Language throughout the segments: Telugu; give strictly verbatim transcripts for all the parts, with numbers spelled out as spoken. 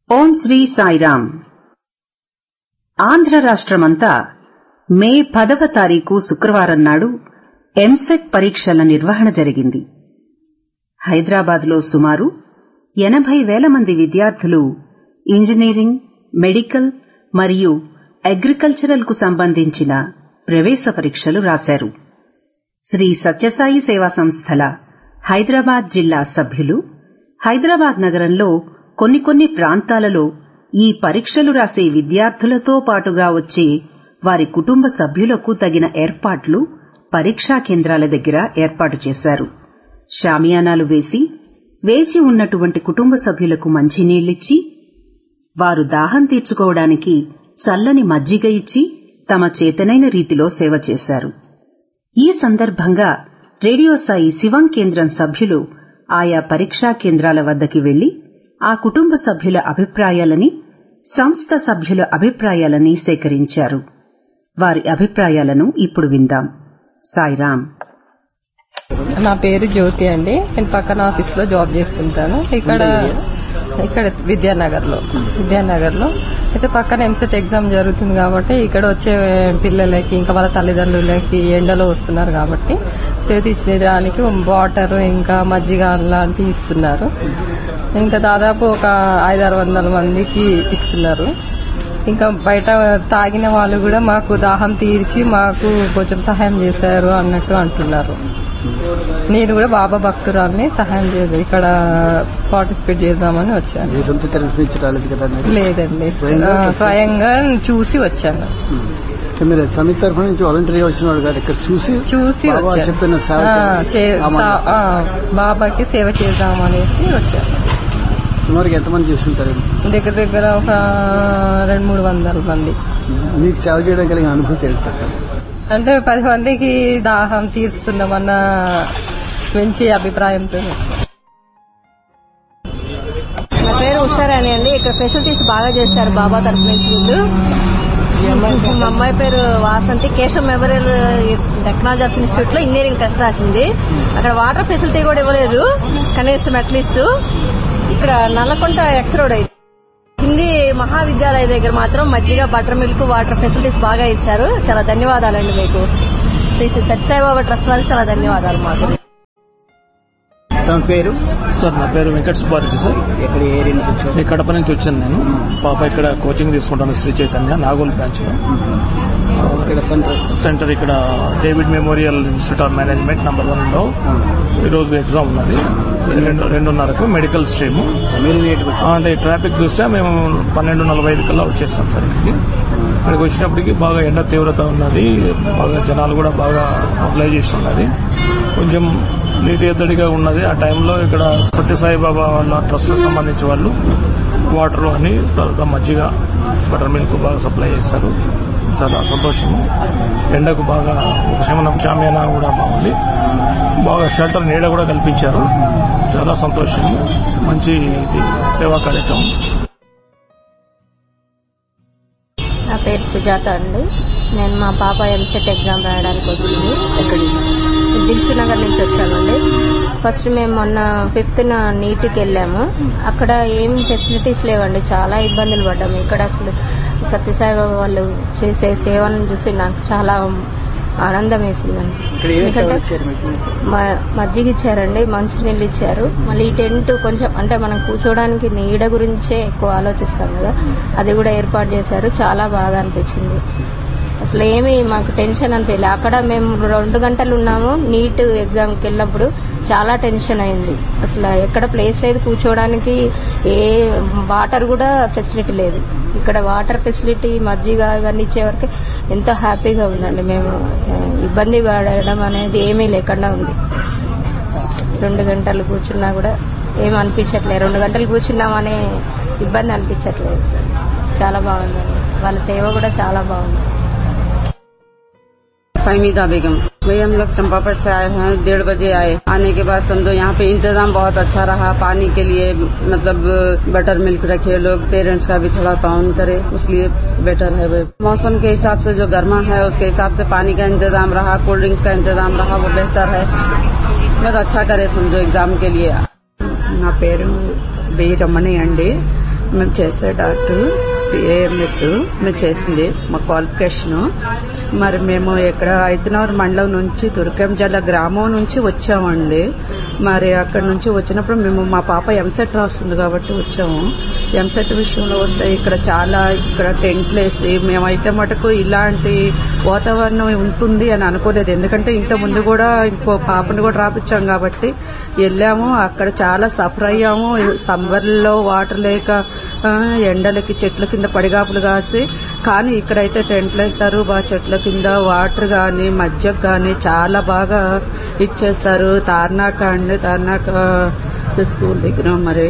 ఓం శ్రీ సాయిరాం. ఆంధ్ర రాష్ట్రమంతా మే పదవ తారీఖు శుక్రవారం నాడు ఎంసెట్ పరీక్షల నిర్వహణ జరిగింది. హైదరాబాద్లో సుమారు ఎనభై వేల మంది విద్యార్థులు ఇంజనీరింగ్, మెడికల్ మరియు అగ్రికల్చరల్ కు సంబంధించిన ప్రవేశ పరీక్షలు రాశారు. శ్రీ సత్యసాయి సేవా సంస్థల హైదరాబాద్ జిల్లా సభ్యులు హైదరాబాద్ నగరంలో కొన్ని కొన్ని ప్రాంతాలలో ఈ పరీక్షలు రాసే విద్యార్థులతో పాటుగా వచ్చే వారి కుటుంబ సభ్యులకు తగిన ఏర్పాట్లు పరీక్షా కేంద్రాల దగ్గర ఏర్పాటు చేశారు. షామియానాలు వేసి వేచి ఉన్నటువంటి కుటుంబ సభ్యులకు మంచినీళ్లిచ్చి వారు దాహం తీర్చుకోవడానికి చల్లని మజ్జిగ ఇచ్చి తమ చేతనైన రీతిలో సేవ చేశారు. ఈ సందర్భంగా రేడియో సాయి శివం కేంద్రం సభ్యులు ఆయా పరీక్షా కేంద్రాల వద్దకి వెళ్లి ఆ కుటుంబ సభ్యుల అభిప్రాయాలని, సంస్థ సభ్యుల అభిప్రాయాలని సేకరించారు. వారి అభిప్రాయాలను ఇప్పుడు విందాం. సాయిరాం. నా పేరు జ్యోతి అండి. నేను పక్కన ఆఫీస్ లో జాబ్ చేస్తుంటాను. ఇక్కడ ఇక్కడ విద్యానగర్ లో విద్యానగర్ లో అయితే పక్కన ఎంసెట్ ఎగ్జామ్ జరుగుతుంది కాబట్టి ఇక్కడ వచ్చే పిల్లలకి ఇంకా వాళ్ళ తల్లిదండ్రులకి ఎండలో వస్తున్నారు కాబట్టి సేవ తీర్చడానికి వాటర్ ఇంకా మజ్జిగ లాంటివి ఇస్తున్నారు. ఇంకా దాదాపు ఒక ఐదారు వందల మందికి ఇస్తున్నారు. ఇంకా బయట తాగిన వాళ్ళు కూడా మాకు దాహం తీర్చి మాకు కొంచెం సహాయం చేశారు అన్నట్టు అంటున్నారు. నేను కూడా బాబా భక్తురాల్ని, సహాయం చేద్దాం ఇక్కడ పార్టిసిపేట్ చేద్దామని వచ్చాను. లేదండి, స్వయంగా చూసి వచ్చాను. మీరు సమితి తరఫు నుంచి వాలంటీర్గా వచ్చినాడు కదా, ఇక్కడ చూసి చూసి చెప్పిన బాబాకి సేవ చేద్దామనేసి వచ్చాను. సుమారుగా ఎంతమంది చేస్తుంటారు? దగ్గర దగ్గర ఒక రెండు మూడు వందల మంది. మీకు సేవ చేయడం కలిగిన అనుభూతి తెలుసా? అంటే పది మందికి దాహం తీరుస్తున్నామన్న మంచి అభిప్రాయంతో వచ్చాను. నా పేరు ఉషారాణి అండి. ఇక్కడ ఫెసిలిటీస్ బాగా చేస్తారు బాబా తరఫు నుంచి. మా అమ్మాయి పేరు Vasanthi. Keshav memorial technology institute లో ఇంజనీరింగ్ టెస్ట్ రాసింది. అక్కడ వాటర్ ఫెసిలిటీ కూడా ఇవ్వలేదు కనీసం అట్లీస్ట్. ఇక్కడ నల్లకుంట ఎక్స్ రోడ్ అయితే హిందీ మహావిద్యాలయ దగ్గర మాత్రం మజ్జిగ, బటర్ మిల్క్, వాటర్ ఫెసిలిటీస్ బాగా ఇచ్చారు. చాలా ధన్యవాదాలండి మీకు. శ్రీ శ్రీ సత్యసాయిబాబా ట్రస్ట్ వారికి చాలా ధన్యవాదాలు. మాకు పేరు సార్, నా పేరు వెంకట సుబ్బారెడ్డి సార్. ఎక్కడ ఏరియా నుంచి వచ్చారు? కడప నుంచి వచ్చాను నేను. పాప ఇక్కడ కోచింగ్ తీసుకుంటాను శ్రీ చైతన్య నాగోల్ బ్రాంచ్ లో. ఇక్కడ సెంటర్ సెంటర్ ఇక్కడ David memorial institute of management number one లో ఈరోజు ఎగ్జామ్ ఉన్నది. రెండు రెండున్నరకు మెడికల్ స్ట్రీమ్. అంటే ట్రాఫిక్ దృష్ట్యా మేము పన్నెండు నలభై ఐదు కల్లా వచ్చేస్తాం సార్. ఇక్కడికి ఇక్కడికి వచ్చినప్పటికీ బాగా ఎండ తీవ్రత ఉన్నది. బాగా జనాలు కూడా బాగా అప్లై చేసి ఉన్నది. కొంచెం నీటి ఎద్దడిగా ఉన్నది. ఆ టైంలో ఇక్కడ సత్యసాయిబాబా వాళ్ళ ట్రస్ట్ సంబంధించి వాళ్ళు వాటర్ అని తర్వాత మజ్జిగ, బటర్ మిల్క్ బాగా సప్లై చేశారు. చాలా సంతోషము. ఎండకు బాగా ఉపశమనం, షామియానా కూడా బాగుంది. బాగా షెల్టర్, నీడ కూడా కల్పించారు. చాలా సంతోషము. మంచి ఇది సేవా కార్యక్రమం. నా పేరు సుజాత అండి. నేను మా పాప ఎంసెట్ ఎగ్జామ్ రాయడానికి వచ్చింది. దిల్షు నగర్ నుంచి వచ్చామండి. ఫస్ట్ మేము మొన్న ఫిఫ్త్ న నీటికి వెళ్ళాము. అక్కడ ఏం ఫెసిలిటీస్ లేవండి. చాలా ఇబ్బందులు పడ్డాము. ఇక్కడ అసలు సత్యసాయిబాబా వాళ్ళు చేసే సేవలను చూసి నాకు చాలా ఆనందం వేసిందండి. ఎందుకంటే మజ్జిగ ఇచ్చారండి, మంచినీళ్ళు ఇచ్చారు. మళ్ళీ ఈ టెంట్ కొంచెం అంటే మనం కూర్చోడానికి నీడ గురించే ఎక్కువ ఆలోచిస్తాం కదా, అది కూడా ఏర్పాటు చేశారు. చాలా బాగా అనిపించింది. అసలు ఏమి మాకు టెన్షన్ అనిపించలే. అక్కడ మేము రెండు గంటలు ఉన్నాము. నీట్ ఎగ్జామ్కి వెళ్ళినప్పుడు చాలా టెన్షన్ అయింది. అసలు ఎక్కడ ప్లేస్ లేదు కూర్చోవడానికి. ఏ వాటర్ కూడా ఫెసిలిటీ లేదు. ఇక్కడ వాటర్ ఫెసిలిటీ, మజ్జిగ ఇవన్నీ ఇచ్చేవరకు ఎంతో హ్యాపీగా ఉందండి. మేము ఇబ్బంది పడడం అనేది ఏమీ లేకుండా ఉంది. రెండు గంటలు కూర్చున్నా కూడా ఏం అనిపించట్లేదు. రెండు గంటలు కూర్చున్నామనే ఇబ్బంది అనిపించట్లేదు. చాలా బాగుందండి. వాళ్ళ సేవ కూడా చాలా బాగుంది. फहमीदा बेगम भाई, हम लोग चंपापट से आए हैं. डेढ़ बजे आए. आने के बाद समझो यहाँ पे इंतजाम बहुत अच्छा रहा. पानी के लिए मतलब बटर मिल्क रखे लोग. पेरेंट्स का भी थोड़ा ताउन करे, उसलिए बेटर है. मौसम के हिसाब से जो गर्मा है उसके हिसाब से पानी का इंतजाम रहा, कोल्ड ड्रिंक्स का इंतजाम रहा, वो बेहतर है. बहुत अच्छा करे समझो एग्जाम के लिए. నా పేరు బి రమణి అండి. మేము చేసే డాక్టర్ పిఏఎంఎస్ మేము చేసింది మా క్వాలిఫికేషన్. మరి మేము ఇక్కడ ఐతనూరు మండలం నుంచి దుర్గంజల గ్రామం నుంచి వచ్చామండి. మరి అక్కడ నుంచి వచ్చినప్పుడు మేము మా పాప ఎంసెట్ రాస్తుంది కాబట్టి వచ్చాము. ఎంసెట్ విషయంలో వస్తే ఇక్కడ చాలా ఇక్కడ టెంట్లు వేసి మేమైతే మటుకు ఇలాంటి వాతావరణం ఉంటుంది అని అనుకోలేదు. ఎందుకంటే ఇంత ముందు కూడా ఇంకో పాపను కూడా రాపించాం కాబట్టి వెళ్ళాము. అక్కడ చాలా సఫర్ అయ్యాము. సమ్మర్లో వాటర్ లేక ఎండలకి చెట్ల కింద పడిగాపులు కాసి, కానీ ఇక్కడైతే టెంట్లు వేస్తారు. బాగా చెట్ల కింద వాటర్ గాని మజ్జిగ గాని చాలా బాగా ఇచ్చేస్తారు. తార్నాక అండి, తార్నాక స్కూల్ దగ్గర మరి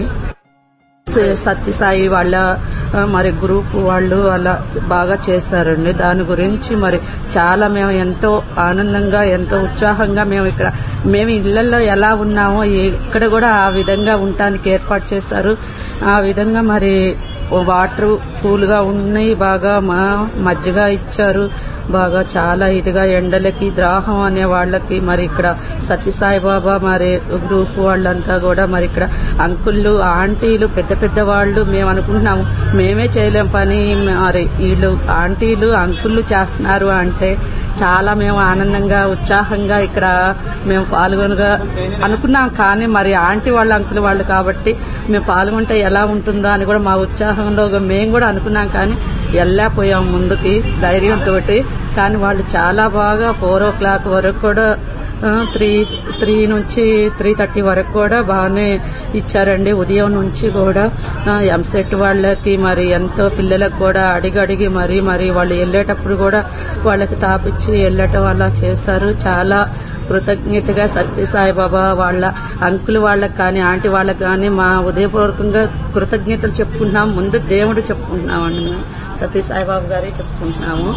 సత్యసాయి వాళ్ళ మరి గ్రూప్ వాళ్ళు అలా బాగా చేస్తారండి. దాని గురించి మరి చాలా మేము ఎంతో ఆనందంగా ఎంతో ఉత్సాహంగా మేము ఇక్కడ మేము ఇళ్లలో ఎలా ఉన్నామో ఇక్కడ కూడా ఆ విధంగా ఉండటానికి ఏర్పాటు చేస్తారు. ఆ విధంగా మరి వాటర్ కూల్ గా ఉన్నాయి, బాగా మా మజ్జిగ ఇచ్చారు. బాగా చాలా ఇదిగా ఎండలకి ద్రాహం అనే వాళ్ళకి మరి ఇక్కడ సత్యసాయి బాబా మరి గ్రూప్ వాళ్ళంతా కూడా మరి ఇక్కడ అంకుళ్ళు ఆంటీలు పెద్ద పెద్ద వాళ్ళు మేము అనుకుంటున్నాము మేమే చేయలేం పని, మరి వీళ్ళు ఆంటీలు అంకుళ్ళు చేస్తున్నారు అంటే చాలా మేము ఆనందంగా ఉత్సాహంగా ఇక్కడ మేము పాల్గొనగా అనుకున్నాం. కానీ మరి ఆంటీ వాళ్ళ అంకుల్ వాళ్ళు కాబట్టి మేము పాల్గొంటే ఎలా ఉంటుందో అని కూడా మా ఉత్సాహంలో మేము కూడా అనుకున్నాం. కానీ వెళ్ళకపోయాం ముందుకి ధైర్యంతో. కానీ వాళ్ళు చాలా బాగా ఫోర్ ఓ క్లాక్ వరకు కూడా త్రీ త్రీ నుంచి త్రీ థర్టీ వరకు కూడా బాగానే ఇచ్చారండి. ఉదయం నుంచి కూడా ఎంసెట్ వాళ్ళకి మరి ఎంతో పిల్లలకు కూడా అడిగి అడిగి మరి మరి వాళ్ళు వెళ్ళేటప్పుడు కూడా వాళ్ళకి తాపిచ్చి వెళ్ళటం అలా చేశారు. చాలా కృతజ్ఞతగా సత్యసాయి బాబా వాళ్ళ అంకుల్ వాళ్ళకి కానీ ఆంటీ వాళ్ళకి కానీ మా ఉదయపూర్వకంగా కృతజ్ఞతలు చెప్పుకుంటున్నాము. ముందు దేవుడు చెప్పుకుంటున్నామండి, మేము సత్యసాయి బాబు గారే చెప్పుకుంటున్నాము.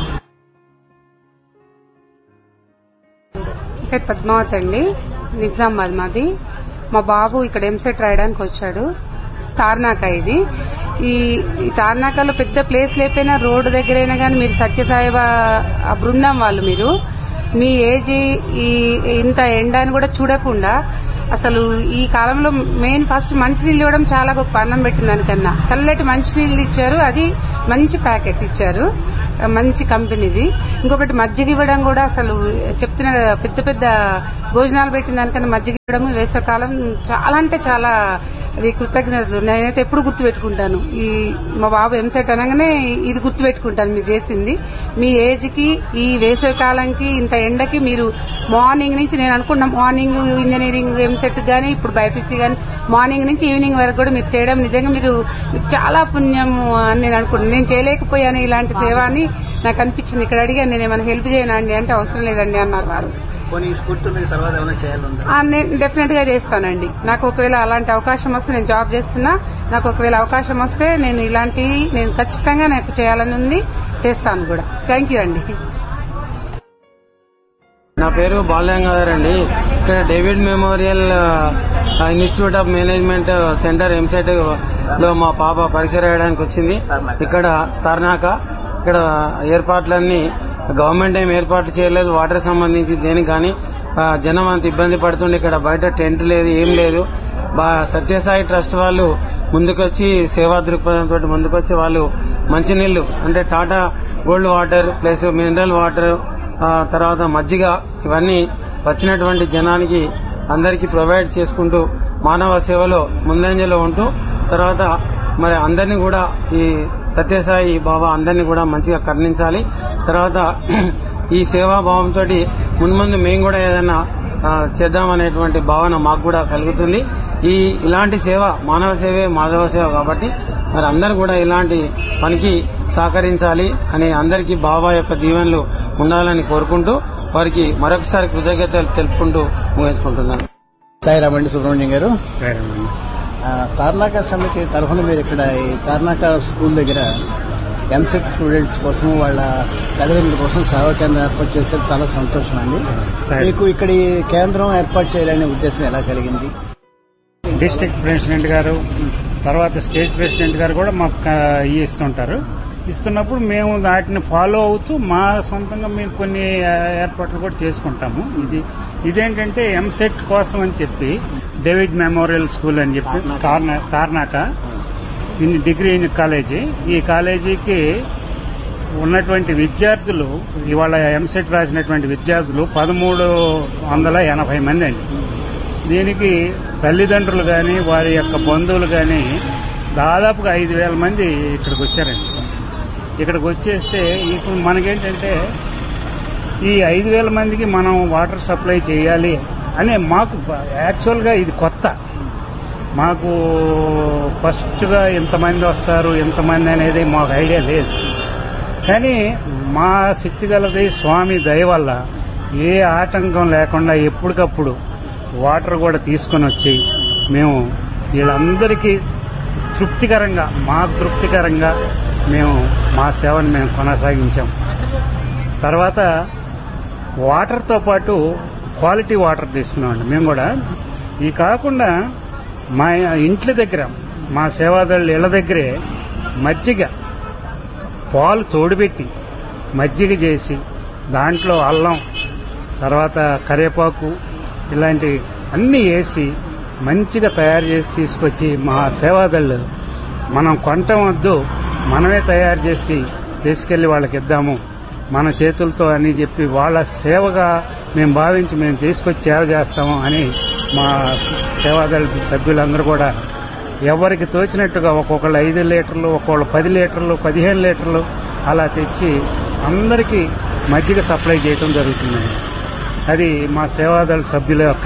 పద్మావతి అండి, నిజామాబాద్ మాది. మా బాబు ఇక్కడ ఎంసెట్ రాయడానికి వచ్చాడు. తార్నాక ఇది ఈ తార్నాకలో పెద్ద ప్లేస్ లేకపోయినా రోడ్డు దగ్గరైనా కానీ మీరు సత్యసాయిబా ఆ బృందం వాళ్ళు మీరు మీ ఏజ్ ఈ ఇంత ఎండ అని కూడా చూడకుండా అసలు ఈ కాలంలో మెయిన్ ఫస్ట్ మంచినీళ్ళు ఇవ్వడం చాలా గొప్ప. అన్నం పెట్టిన దానికన్నా చల్లటి మంచినీళ్ళు ఇచ్చారు. అది మంచి ప్యాకెట్ ఇచ్చారు, మంచి కంపెనీది. ఇంకొకటి మజ్జిగ ఇవ్వడం కూడా అసలు చెప్తున్నా పెద్ద పెద్ద భోజనాలు పెట్టిన దానికన్నా మజ్జిగ ఇవ్వడం వేసవకాలం చాలా అంటే చాలా అది కృతజ్ఞతలు. నేనైతే ఎప్పుడు గుర్తు పెట్టుకుంటాను. ఈ మా బాబు ఎంసెట్ అనగానే ఇది గుర్తు పెట్టుకుంటాను మీరు చేసింది. మీ ఏజ్ కి ఈ వేసవి కాలంకి ఇంత ఎండకి మీరు మార్నింగ్ నుంచి నేను అనుకున్నా మార్నింగ్ ఇంజనీరింగ్ ఎంసెట్ గానీ ఇప్పుడు బైపీసీ గానీ మార్నింగ్ నుంచి ఈవినింగ్ వరకు కూడా మీరు చేయడం నిజంగా మీరు చాలా పుణ్యం అని నేను అనుకున్నాను. నేను చేయలేకపోయాను ఇలాంటి సేవ అని నాకు అనిపించింది. ఇక్కడ అడిగాను నేను ఏమైనా హెల్ప్ చేయనా అండి అంటే అవసరం లేదండి అన్నారు వారు. నేను డెఫినెట్ గా చేస్తానండి. నాకు ఒకవేళ అలాంటి అవకాశం వస్తే నేను జాబ్ చేస్తున్నా, నాకు ఒకవేళ అవకాశం వస్తే నేను ఇలాంటి నేను ఖచ్చితంగా నాకు చేయాలని ఉంది, చేస్తాను కూడా. థ్యాంక్ యూ అండి. నా పేరు బాలగంగాధర్ అండి. ఇక్కడ David memorial institute of management centre EAMCET లో మా పాప పరీక్ష రాయడానికి వచ్చింది. ఇక్కడ తర్నాక ఇక్కడ ఏర్పాట్లన్నీ గవర్నమెంట్ ఏం ఏర్పాట్లు చేయలేదు. వాటర్ సంబంధించి దేనికి కానీ జనం అంత ఇబ్బంది పడుతుండే. ఇక్కడ బయట టెంట్ లేదు, ఏం లేదు. సత్యసాయి ట్రస్ట్ వాళ్ళు ముందుకొచ్చి సేవా దృక్పథంతో ముందుకొచ్చి వాళ్ళు మంచినీళ్లు అంటే Tata gold water plus mineral water తర్వాత మజ్జిగ ఇవన్నీ వచ్చినటువంటి జనానికి అందరికీ ప్రొవైడ్ చేసుకుంటూ మానవ సేవలో ముందంజలో ఉంటూ తర్వాత మరి అందరినీ కూడా ఈ సత్యసాయి బాబా అందరినీ కూడా మంచిగా కరుణించాలి. తర్వాత ఈ సేవాభావంతో మున్ముందు మేము కూడా ఏదైనా చేద్దామనేటువంటి భావన మాకు కూడా కలుగుతుంది. ఈ ఇలాంటి సేవ మానవ సేవే మాధవ సేవ కాబట్టి మరి అందరూ కూడా ఇలాంటి పనికి సహకరించాలి అని అందరికీ బాబా యొక్క దీవెనలు ఉండాలని కోరుకుంటూ వారికి మరొకసారి కృతజ్ఞతలు తెలుపుకుంటూ ముగించుకుంటున్నాను. సాయిరామండి సుబ్రహ్మణ్యం గారు. తార్నాక సమితి తరఫున మీరు ఇక్కడ ఈ తార్నాక స్కూల్ దగ్గర ఎంసెట్ స్టూడెంట్స్ కోసం వాళ్ళ తల్లిదండ్రుల కోసం సేవా కేంద్రం ఏర్పాటు చేసేది చాలా సంతోషం అండి. మీకు ఇక్కడ ఈ కేంద్రం ఏర్పాటు చేయాలనే ఉద్దేశం ఎలా కలిగింది? డిస్ట్రిక్ట్ ప్రెసిడెంట్ గారు తర్వాత స్టేట్ ప్రెసిడెంట్ గారు కూడా మాకు ఇస్తుంటారు. ఇస్తున్నప్పుడు మేము వాటిని ఫాలో అవుతూ మా సొంతంగా మేము కొన్ని ఏర్పాట్లు కూడా చేసుకుంటాము. ఇది ఇదేంటంటే ఎంసెట్ కోసం అని చెప్పి డేవిడ్ మెమోరియల్ స్కూల్ అని చెప్పి తార్నాక డిగ్రీ కాలేజీ. ఈ కాలేజీకి ఉన్నటువంటి విద్యార్థులు ఇవాళ ఎంసెట్ రాసినటువంటి విద్యార్థులు పదమూడు వందల ఎనభై మంది అండి. దీనికి తల్లిదండ్రులు కానీ వారి యొక్క బంధువులు కానీ దాదాపుగా ఐదు వేల మంది ఇక్కడికి వచ్చారండి. ఇక్కడికి వచ్చేస్తే ఇప్పుడు మనకేంటంటే ఈ ఐదు వేల మందికి మనం వాటర్ సప్లై చేయాలి అనే మాకు యాక్చువల్గా ఇది కొత్త. మాకు ఫస్ట్గా ఎంతమంది వస్తారు ఎంతమంది అనేది మాకు ఐడియా లేదు. కానీ మా శక్తి గలది స్వామి దయ వల్ల ఏ ఆటంకం లేకుండా ఎప్పటికప్పుడు వాటర్ కూడా తీసుకొని వచ్చి మేము వీళ్ళందరికీ తృప్తికరంగా మాకు తృప్తికరంగా మేము మా సేవను మేము కొనసాగించాం. తర్వాత వాటర్తో పాటు క్వాలిటీ వాటర్ తీసుకున్నామండి మేము కూడా. ఈ కాకుండా మా ఇంట్ల దగ్గర మా సేవాదళ్ళు ఇళ్ల దగ్గరే మజ్జిగ పాలు తోడుపెట్టి మజ్జిగ చేసి దాంట్లో అల్లం తర్వాత కరివేపాకు ఇలాంటి అన్నీ వేసి మంచిగా తయారు చేసి తీసుకొచ్చి మా సేవాదళ్ళు మనం కొనటం వద్దు మనమే తయారు చేసి తీసుకెళ్లి వాళ్ళకి ఇద్దాము మన చేతులతో అని చెప్పి వాళ్ళ సేవగా మేము భావించి మేము తీసుకొచ్చి సేవ చేస్తాము అని మా సేవాదళ సభ్యులందరూ కూడా ఎవరికి తోచినట్టుగా ఒక్కొక్కళ్ళు ఐదు లీటర్లు ఒక్కొక్కళ్ళు పది లీటర్లు పదిహేను లీటర్లు అలా తెచ్చి అందరికీ మజ్జిగ సప్లై చేయడం జరుగుతుంది. అది మా సేవాదళ సభ్యుల యొక్క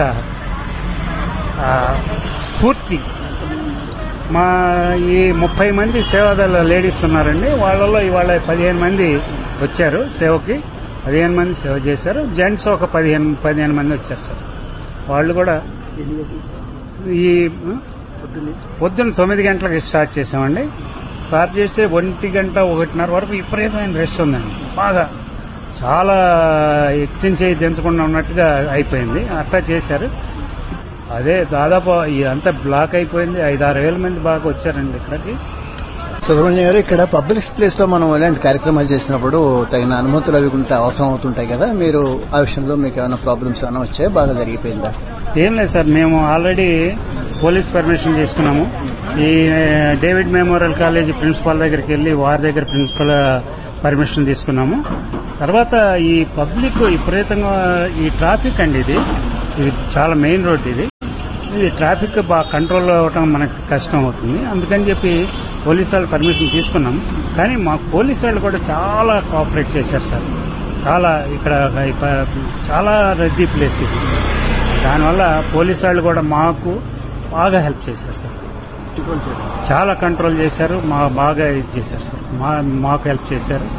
స్ఫూర్తి. మా ఈ ముప్పై మంది సేవాదళ లేడీస్ ఉన్నారండి. వాళ్ళలో ఇవాళ పదిహేను మంది వచ్చారు సేవకి. పదిహేను మంది సేవ చేశారు. జెంట్స్ ఒక పదిహేను పదిహేను మంది వచ్చారు సార్. వాళ్ళు కూడా ఈ పొద్దున్న తొమ్మిది గంటలకు స్టార్ట్ చేసామండి. స్టార్ట్ చేస్తే ఒంటి గంట ఒకటిన్నర వరకు విపరీతమైన రెస్ట్ ఉందండి. బాగా చాలా ఎక్కించే దించకుండా ఉన్నట్టుగా అయిపోయింది. అట్లా చేశారు. అదే దాదాపు ఇదంతా బ్లాక్ అయిపోయింది. ఐదారు వేల మంది బాగా వచ్చారండి ఇక్కడికి. సుబ్రహ్మణ్యం గారు, ఇక్కడ పబ్లిక్ ప్లేస్ లో మనం ఇలాంటి కార్యక్రమాలు చేసినప్పుడు తగిన అనుమతులు అవి ఉంటే అవసరం అవుతుంటాయి కదా, మీరు ఆ విషయంలో మీకు ఏమైనా ప్రాబ్లమ్స్ ఏమైనా వచ్చాయా? బాగా జరిగిపోయిందా? ఏం లేదు సార్, మేము ఆల్రెడీ పోలీస్ పర్మిషన్ తీసుకున్నాము. ఈ డేవిడ్ మెమోరియల్ కాలేజీ ప్రిన్సిపాల్ దగ్గరికి వెళ్లి వారి దగ్గర ప్రిన్సిపల్ పర్మిషన్ తీసుకున్నాము. తర్వాత ఈ పబ్లిక్ విపరీతంగా ఈ ట్రాఫిక్ అండి, ఇది ఇది చాలా మెయిన్ రోడ్. ఇది ఇది ట్రాఫిక్ బాగా కంట్రోల్ అవ్వటం మనకు కష్టం అవుతుంది. అందుకని చెప్పి పోలీసు వాళ్ళు పర్మిషన్ తీసుకున్నాం. కానీ మా పోలీసు వాళ్ళు కూడా చాలా కోఆపరేట్ చేశారు సార్. చాలా ఇక్కడ చాలా రద్దీ ప్లేస్ ఇది. దానివల్ల పోలీసు వాళ్ళు కూడా మాకు బాగా హెల్ప్ చేశారు సార్. చాలా కంట్రోల్ చేశారు, మా బాగా ఇది చేశారు సార్. మా మాకు హెల్ప్ చేశారు.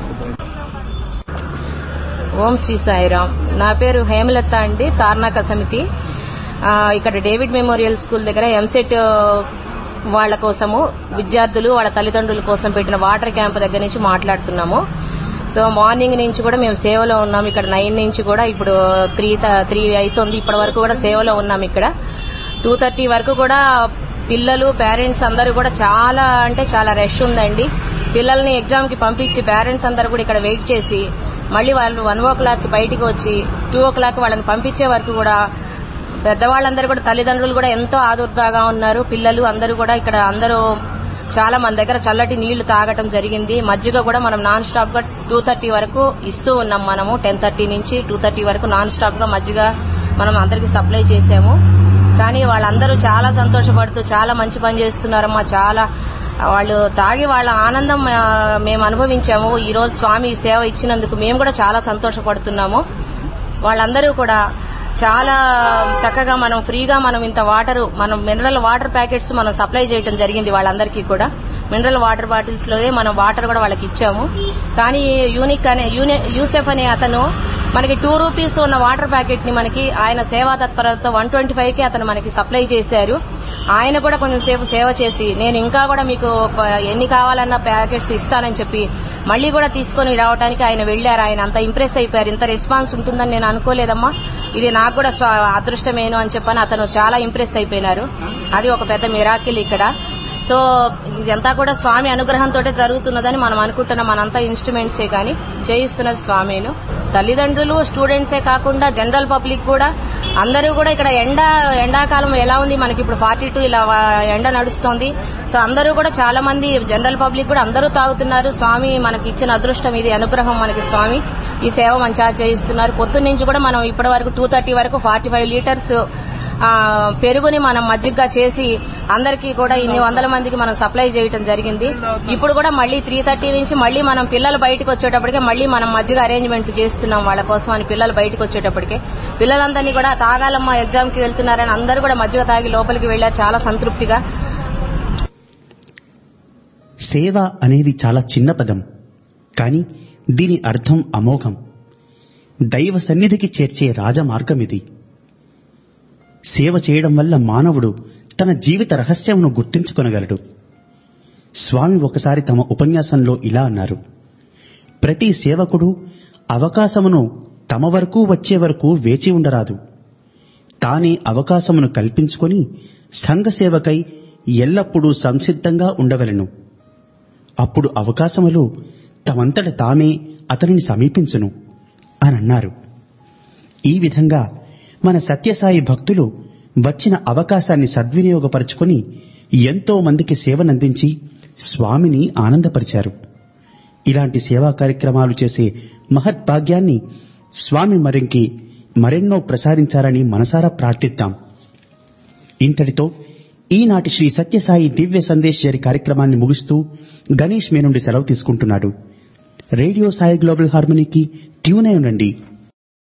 ఓం శ్రీ సాయిరామ్. నా పేరు హేమలత అండి, తార్నాక సమితి. ఇక్కడ డేవిడ్ మెమోరియల్ స్కూల్ దగ్గర ఎంసెట్ వాళ్ల కోసము విద్యార్థులు వాళ్ళ తల్లిదండ్రుల కోసం పెట్టిన వాటర్ క్యాంప్ దగ్గర నుంచి మాట్లాడుతున్నాము. సో మార్నింగ్ నుంచి కూడా మేము సేవలో ఉన్నాం. ఇక్కడ నైన్ నుంచి కూడా ఇప్పుడు త్రీ త్రీ అవుతుంది. ఇప్పటి వరకు కూడా సేవలో ఉన్నాం. ఇక్కడ టూ థర్టీ వరకు కూడా పిల్లలు పేరెంట్స్ అందరూ కూడా చాలా అంటే చాలా రష్ ఉందండి. పిల్లల్ని ఎగ్జామ్ కి పంపించి పేరెంట్స్ అందరూ కూడా ఇక్కడ వెయిట్ చేసి మళ్లీ వాళ్ళు వన్ ఓ క్లాక్ కి బయటికి వచ్చి టూ ఓ క్లాక్ వాళ్ళని పంపించే వరకు కూడా పెద్దవాళ్ళందరూ కూడా తల్లిదండ్రులు కూడా ఎంతో ఆదుర్దాగా ఉన్నారు. పిల్లలు అందరూ కూడా ఇక్కడ అందరూ చాలా మన దగ్గర చల్లటి నీళ్లు తాగటం జరిగింది. మజ్జిగ కూడా మనం నాన్ స్టాప్ గా టూ థర్టీ వరకు ఇస్తూ ఉన్నాం. మనము టెన్ థర్టీ నుంచి టూ థర్టీ వరకు నాన్ స్టాప్ గా మజ్జిగ మనం అందరికి సప్లై చేశాము. కానీ వాళ్ళందరూ చాలా సంతోషపడుతూ చాలా మంచి పని చేస్తున్నారమ్మా. చాలా వాళ్ళు తాగి వాళ్ళ ఆనందం మేము అనుభవించాము. ఈ రోజు స్వామి సేవ ఇచ్చినందుకు మేము కూడా చాలా సంతోషపడుతున్నాము. వాళ్ళందరూ కూడా చాలా చక్కగా మనం ఫ్రీగా మనం ఇంత వాటర్ మనం మినరల్ వాటర్ ప్యాకెట్స్ మనం సప్లై చేయడం జరిగింది. వాళ్ళందరికీ కూడా మినరల్ వాటర్ బాటిల్స్ లోనే మనం వాటర్ కూడా వాళ్ళకి ఇచ్చాము. కానీ యూనిక్ అనే యూసెఫ్ అనే అతను మనకి టూ రూపీస్ ఉన్న వాటర్ ప్యాకెట్ ని మనకి ఆయన సేవా తత్పరతతో వన్ ట్వంటీ ఫైవ్ కి అతను మనకి సప్లై చేశారు. ఆయన కూడా కొంచెం సేపు సేవ చేసి నేను ఇంకా కూడా మీకు ఎన్ని కావాలన్న ప్యాకెట్స్ ఇస్తానని చెప్పి మళ్లీ కూడా తీసుకుని రావడానికి ఆయన వెళ్లారు. ఆయన అంత ఇంప్రెస్ అయిపోయారు. ఇంత రెస్పాన్స్ ఉంటుందని నేను అనుకోలేదమ్మా, ఇది నాకు కూడా అదృష్టమేను అని చెప్పని అతను చాలా ఇంప్రెస్ అయిపోయినారు. అది ఒక పెద్ద మిరాకిల్ ఇక్కడ. సో ఇదంతా కూడా స్వామి అనుగ్రహంతో జరుగుతున్నదని మనం అనుకుంటున్నాం. మనంతా ఇన్స్ట్రుమెంట్సే కానీ చేయిస్తున్నది స్వామిను. తల్లిదండ్రులు స్టూడెంట్సే కాకుండా జనరల్ పబ్లిక్ కూడా అందరూ కూడా ఇక్కడ ఎండ ఎండాకాలం ఎలా ఉంది, మనకి ఇప్పుడు ఫార్టీ టూ ఇలా ఎండ నడుస్తోంది. సో అందరూ కూడా చాలా మంది జనరల్ పబ్లిక్ కూడా అందరూ తాగుతున్నారు. స్వామి మనకి ఇచ్చిన అదృష్టం ఇది, అనుగ్రహం మనకి స్వామి ఈ సేవ మంచిగా చేయిస్తున్నారు. పొద్దున్న నుంచి కూడా మనం ఇప్పటి వరకు టూ థర్టీ వరకు ఫార్టీ ఫైవ్ లీటర్స్ పెరుగుని మనం మజ్జిగగా చేసి అందరికీ కూడా ఇన్ని వందల మందికి మనం సప్లై చేయడం జరిగింది. ఇప్పుడు కూడా మళ్ళీ త్రీ థర్టీ నుంచి మళ్ళీ మనం పిల్లలు బయటకు వచ్చేటప్పటికే మళ్ళీ మనం మజ్జిగ అరేంజ్మెంట్ చేస్తున్నాం వాళ్ళ కోసం అని. పిల్లలు బయటకు వచ్చేటప్పటికే పిల్లలందరినీ కూడా తాగాలమ్మా ఎగ్జామ్ కి వెళ్తున్నారని అందరూ కూడా మజ్జిగ తాగి లోపలికి వెళ్లారు చాలా సంతృప్తిగా. సేవ అనేది చాలా చిన్న పదం, కానీ దీని అర్థం అమోఘం. దైవ సన్నిధికి చేర్చే రాజమార్గం ఇది. సేవ చేయడం వల్ల మానవుడు తన జీవిత రహస్యమును గుర్తించుకొనగలడు. స్వామి ఒకసారి తమ ఉపన్యాసంలో ఇలా అన్నారు: ప్రతి సేవకుడు అవకాశమును తమ వరకు వచ్చే వరకు వేచి ఉండరాదు. తానే అవకాశమును కల్పించుకొని సంఘ సేవకై ఎల్లప్పుడూ సంసిద్ధంగా ఉండవలెను. అప్పుడు అవకాశములు తమంతట తామే అతనిని సమీపించును అని అన్నారు. ఈ విధంగా మన సత్యసాయి భక్తులు వచ్చిన అవకాశాన్ని సద్వినియోగపరుచుకొని ఎంతో మందికి సేవనందించి స్వామిని ఆనందపరిచారు. ఇలాంటి సేవా కార్యక్రమాలు చేసే మహద్భాగ్యాన్ని స్వామి మరింకి మరెన్నో ప్రసాదించాలని మనసారా ప్రార్థిద్దాం. ఇంతటితో ఈనాటి శ్రీ సత్యసాయి దివ్య సందేశ్ కార్యక్రమాన్ని ముగిస్తూ గణేష్ మీ నుండి సెలవు తీసుకుంటున్నాడు. రేడియో సాయి గ్లోబల్ హార్మనీకి ట్యూన్ అయి ఉండండి.